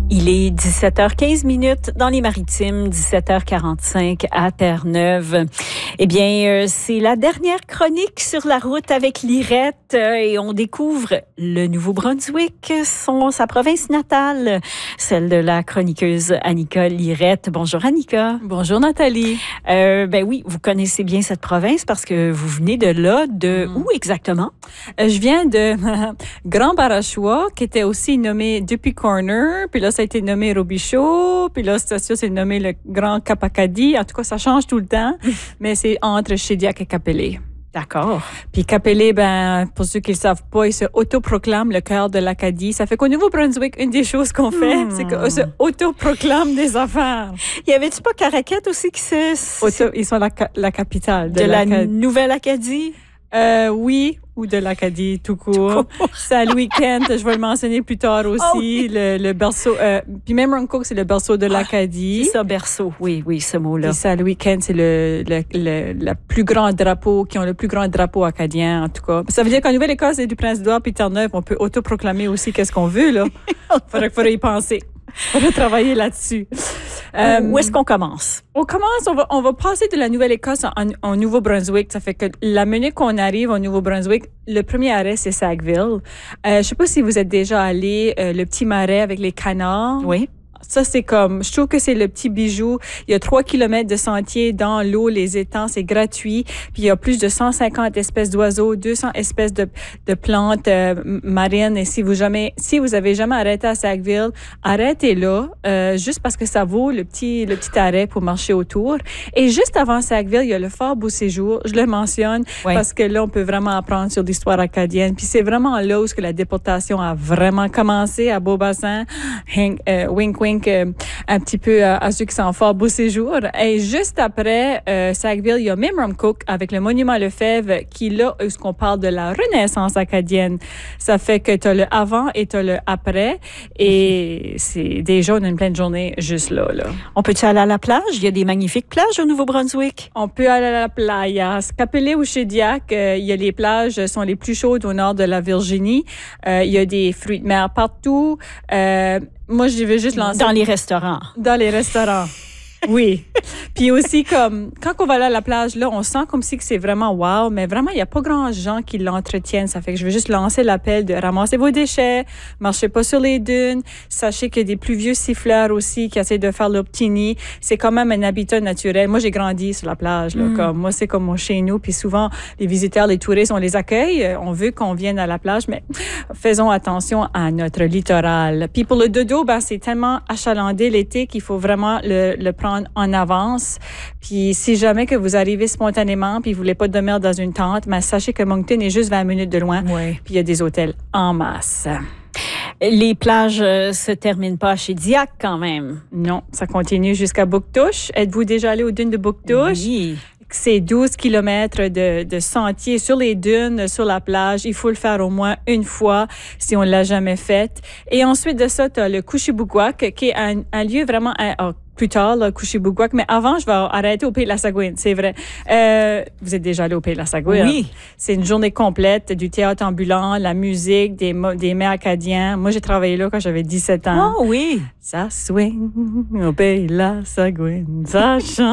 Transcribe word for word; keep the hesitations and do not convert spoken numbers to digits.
Il est dix-sept heures quinze minutes dans les Maritimes, dix-sept heures quarante-cinq à Terre-Neuve. Eh bien, euh, c'est la dernière chronique sur la route avec Lirette euh, et on découvre le Nouveau-Brunswick, son, sa province natale, celle de la chroniqueuse Annika Lirette. Bonjour Annika. Bonjour Nathalie. Euh, ben oui, vous connaissez bien cette province parce que vous venez de là, de mmh. où exactement? Euh, je viens de Grand Barachois, qui était aussi nommé Dupuis Corner, puis là ça a été nommé Robichaud, puis là ça s'est nommé le Grand Cap-Acadie. En tout cas, ça change tout le temps, mais c'est entre Shediac et Capellé. D'accord. Puis Capellé, ben, pour ceux qui ne le savent pas, il se autoproclame le cœur de l'Acadie. Ça fait qu'au Nouveau-Brunswick, une des choses qu'on fait, mmh. c'est qu'on se autoproclame des affaires. Y avait-tu pas Caraquette aussi qui se... Auto, ils sont la, la capitale de, de la Nouvelle-Acadie? Euh, oui, ou de l'Acadie tout court. Saint-Louis-Kent, je vais le mentionner plus tard aussi, oh oui. le, le berceau. Euh, puis même Runcorn, c'est le berceau de l'Acadie. Ah, c'est ça, berceau. Oui, oui, ce mot-là. Puis Saint-Louis-Kent, c'est le, le, le, le plus grand drapeau, qui ont le plus grand drapeau acadien, en tout cas. Ça veut dire qu'en Nouvelle-Écosse et du Prince-Édouard puis Terre-Neuve, on peut autoproclamer aussi qu'est-ce qu'on veut, là. faudrait, faudrait y penser. Faudrait travailler là-dessus. Euh, Où est-ce qu'on commence? On commence, on va, on va passer de la Nouvelle-Écosse en, en Nouveau-Brunswick. Ça fait que la minute qu'on arrive au Nouveau-Brunswick, le premier arrêt, c'est Sackville. Euh, je sais pas si vous êtes déjà allé, euh, le petit marais avec les canards. Oui. Ça, c'est comme, je trouve que c'est le petit bijou. Il y a trois kilomètres de sentiers dans l'eau, les étangs, c'est gratuit. Puis il y a plus de cent cinquante espèces d'oiseaux, deux cents espèces de, de plantes euh, marines. Et si vous jamais, si vous avez jamais arrêté à Sackville, arrêtez là, euh, juste parce que ça vaut le petit, le petit arrêt pour marcher autour. Et juste avant Sackville, il y a le Fort Beau-Séjour. Je le mentionne oui. parce que là, on peut vraiment apprendre sur l'histoire acadienne. Puis c'est vraiment là où que la déportation a vraiment commencé à Beaubassin, Hink, euh, wink wink. Euh, un petit peu euh, à ceux qui sont fort beau séjour. Et juste après euh, Sackville, il y a Memramcook avec le monument Lefebvre qui, là, où qu'on parle de la Renaissance acadienne. Ça fait que tu as le avant et tu as le après. Et c'est déjà, on a une pleine journée juste là, là. On peut-tu aller à la plage? Il y a des magnifiques plages au Nouveau-Brunswick. On peut aller à la playa. Capellé ou Shediac, euh, il y a les plages sont les plus chaudes au nord de la Virginie. Euh, il y a des fruits de mer partout. Euh, Moi, je vais juste lancer... Dans les restaurants. Dans les restaurants, oui. Puis aussi, comme, quand on va aller à la plage, là, on sent comme si que c'est vraiment wow, mais vraiment, il n'y a pas grand gens qui l'entretiennent. Ça fait que je vais juste lancer l'appel de ramasser vos déchets, marchez pas sur les dunes. Sachez qu'il y a des plus vieux siffleurs aussi qui essaient de faire leur petit nid. C'est quand même un habitat naturel. Moi, j'ai grandi sur la plage, là. Mm. Comme, moi, c'est comme chez nous. Puis souvent, les visiteurs, les touristes, on les accueille. On veut qu'on vienne à la plage, mais faisons attention à notre littoral. Puis pour le dodo, ben, c'est tellement achalandé l'été qu'il faut vraiment le, le prendre en avance. Puis si jamais que vous arrivez spontanément puis vous voulez pas dormir dans une tente, mais sachez que Moncton est juste vingt minutes de loin. Oui. Puis il y a des hôtels en masse. Les plages euh, se terminent pas chez Diac quand même. Non, ça continue jusqu'à Bouctouche. Êtes-vous déjà allé aux dunes de Bouctouche? Oui. C'est douze kilomètres de, de sentiers sur les dunes, sur la plage. Il faut le faire au moins une fois si on l'a jamais fait. Et ensuite de ça, tu as le Couchibouguac, qui est un, un lieu vraiment... Un, oh, plus tard, le Couchibouguac. Mais avant, je vais arrêter au Pays de la Sagouine, c'est vrai. Euh, vous êtes déjà allé au Pays de la Sagouine? Oui. C'est une journée complète du théâtre ambulant, la musique, des, des mets acadiens. Moi, j'ai travaillé là quand j'avais dix-sept ans. Oh oui! Ça swing au Pays de la Sagouine, ça chante.